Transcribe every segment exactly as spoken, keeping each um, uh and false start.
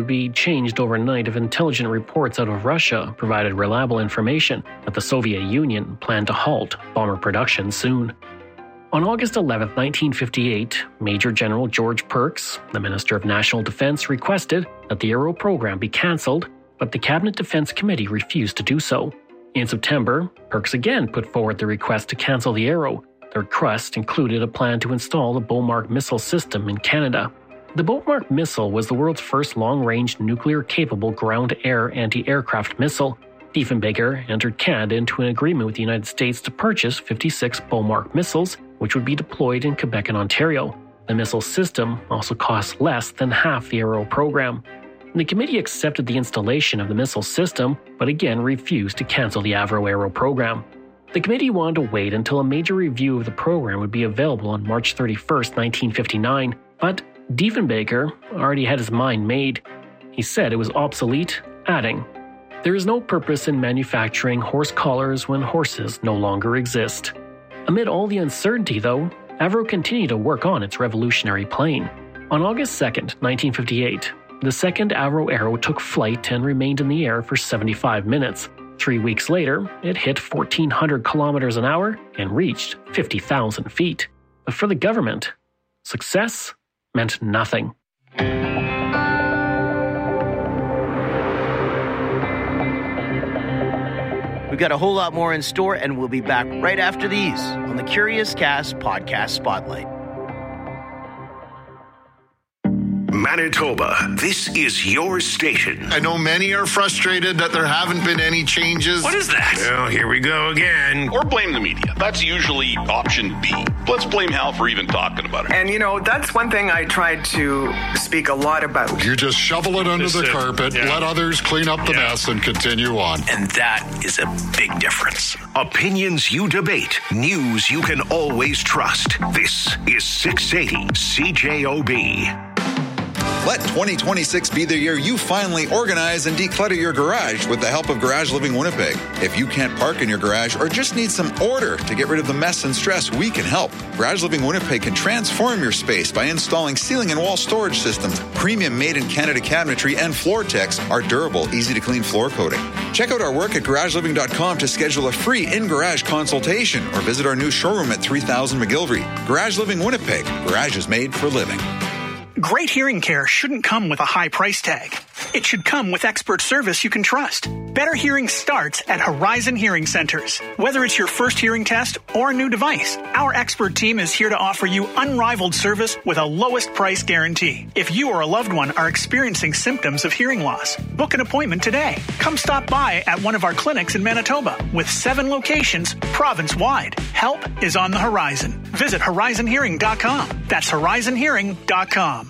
would be changed overnight if intelligent reports out of Russia provided reliable information that the Soviet Union planned to halt bomber production soon. On August eleventh, nineteen fifty-eight, Major General George Perks, the Minister of National Defense, requested that the Arrow program be cancelled, but the Cabinet Defense Committee refused to do so. In September, Perks again put forward the request to cancel the Arrow. The request included a plan to install the Bomarc missile system in Canada. The Bomarc missile was the world's first long-range nuclear-capable ground-to-air anti-aircraft missile. Diefenbaker entered Canada into an agreement with the United States to purchase fifty-six Bomarc missiles, which would be deployed in Quebec and Ontario. The missile system also cost less than half the Arrow program. The committee accepted the installation of the missile system, but again refused to cancel the Avro Arrow program. The committee wanted to wait until a major review of the program would be available on March thirty-first, nineteen fifty-nine, but Diefenbaker already had his mind made. He said it was obsolete, adding, "There is no purpose in manufacturing horse collars when horses no longer exist." Amid all the uncertainty, though, Avro continued to work on its revolutionary plane. On August second, nineteen fifty-eight, the second Avro Arrow took flight and remained in the air for seventy-five minutes. Three weeks later, it hit fourteen hundred kilometers an hour and reached fifty thousand feet. But for the government, success meant nothing. We've got a whole lot more in store, and we'll be back right after these on the Curious Cast Podcast Spotlight. Manitoba, this is your station. I know many are frustrated that there haven't been any changes. What is that? Well, here we go again. Or blame the media. That's usually option B. Let's blame Hal for even talking about it. And, you know, that's one thing I tried to speak a lot about. You just shovel it under Just the it. carpet, Yeah. let others clean up the Yeah. mess, and continue on. And that is a big difference. Opinions you debate, news you can always trust. This is six eighty C J O B. Let twenty twenty-six be the year you finally organize and declutter your garage with the help of Garage Living Winnipeg. If you can't park in your garage or just need some order to get rid of the mess and stress, we can help. Garage Living Winnipeg can transform your space by installing ceiling and wall storage systems, premium made-in-Canada cabinetry, and floor techs, our durable, easy-to-clean floor coating. Check out our work at garage living dot com to schedule a free in-garage consultation or visit our new showroom at three thousand McGilvery. Garage Living Winnipeg. Garage is made for living. Great hearing care shouldn't come with a high price tag. It should come with expert service you can trust. Better hearing starts at Horizon Hearing Centers. Whether it's your first hearing test or a new device, our expert team is here to offer you unrivaled service with a lowest price guarantee. If you or a loved one are experiencing symptoms of hearing loss, book an appointment today. Come stop by at one of our clinics in Manitoba with seven locations province-wide. Help is on the horizon. Visit horizon hearing dot com. That's horizon hearing dot com.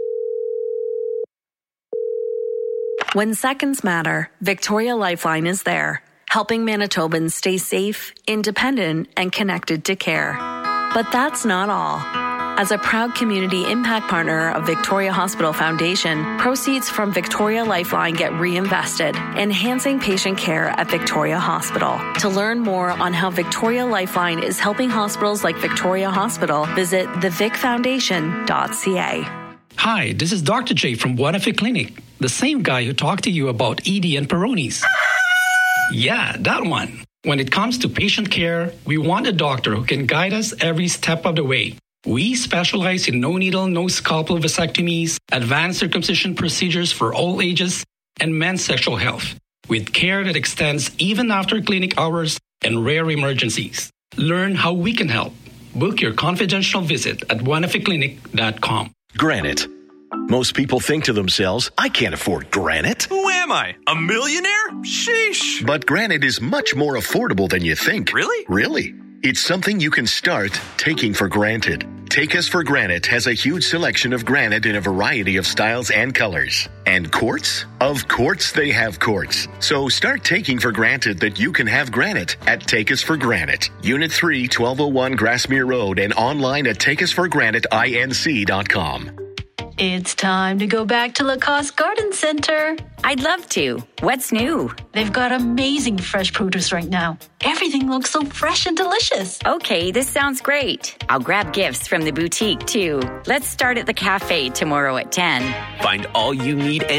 When seconds matter, Victoria Lifeline is there, helping Manitobans stay safe, independent, and connected to care. But that's not all. As a proud community impact partner of Victoria Hospital Foundation, proceeds from Victoria Lifeline get reinvested, enhancing patient care at Victoria Hospital. To learn more on how Victoria Lifeline is helping hospitals like Victoria Hospital, visit the vic foundation dot c a. Hi, this is Doctor J from Buenafe Clinic, the same guy who talked to you about E D and Peyronie's. Yeah, that one. When it comes to patient care, we want a doctor who can guide us every step of the way. We specialize in no-needle, no-scalpel vasectomies, advanced circumcision procedures for all ages, and men's sexual health, with care that extends even after clinic hours and rare emergencies. Learn how we can help. Book your confidential visit at buenafe clinic dot com. Granite. Most people think to themselves, I can't afford granite. Who am I? A millionaire? Sheesh. But granite is much more affordable than you think. Really? Really. It's something you can start taking for granted. Take Us for Granite has a huge selection of granite in a variety of styles and colors. And quartz? Of course they have quartz. So start taking for granted that you can have granite at Take Us for Granite. Unit three, twelve oh one Grassmere Road, and online at take us for granite inc dot com. It's time to go back to Lacoste Garden Center. I'd love to. What's new? They've got amazing fresh produce right now. Everything looks so fresh and delicious. Okay, this sounds great. I'll grab gifts from the boutique, too. Let's start at the cafe tomorrow at ten. Find all you need